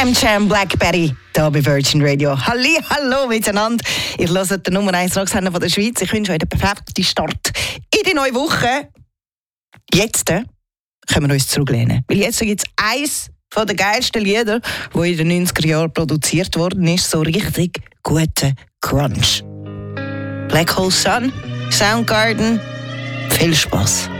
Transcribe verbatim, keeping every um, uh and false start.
M Jam Blackberry, hier bei Virgin Radio. Halli, hallo miteinander. Ich höre den Nummer eins Rocksender von der Schweiz. Ich wünsche euch den perfekten Start in die neue Woche. Jetzt äh, können wir uns zurücklehnen. Weil jetzt gibt es eins von den geilsten Lieder, das in den neunziger Jahren produziert worden ist. So richtig guter Crunch. Black Hole Sun, Soundgarden. Viel Spaß.